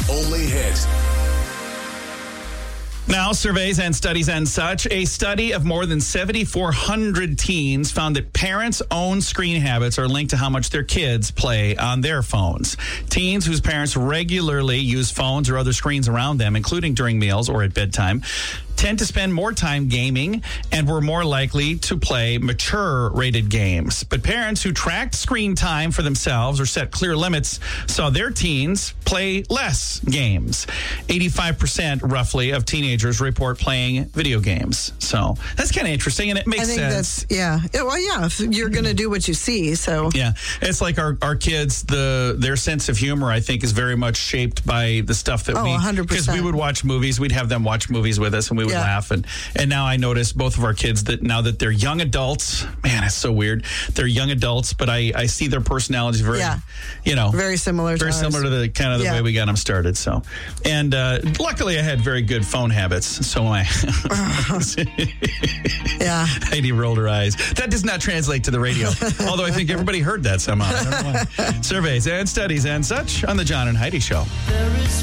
only hit. Now, surveys and studies and such. A study of more than 7,400 teens found that parents' own screen habits are linked to how much their kids play on their phones. Teens whose parents regularly use phones or other screens around them, including during meals or at bedtime, tend to spend more time gaming and were more likely to play mature-rated games. But parents who tracked screen time for themselves or set clear limits saw their teens play less games. 85% roughly of teenagers report playing video games. So that's kind of interesting, and it makes sense. If you're going to do what you see, so. Yeah, it's like our kids, their sense of humor, I think, is very much shaped by the stuff that 100%. Because we would watch movies, we'd have them watch movies with us, and we would laugh. And now I notice both of our kids that now that they're young adults, man, it's so weird. They're young adults, but I see their personalities very similar to the kind of the way we got them started. So, and luckily I had very good phone habits. So Heidi rolled her eyes. That does not translate to the radio, although I think everybody heard that somehow. I don't know why. Surveys and studies and such on the John and Heidi Show.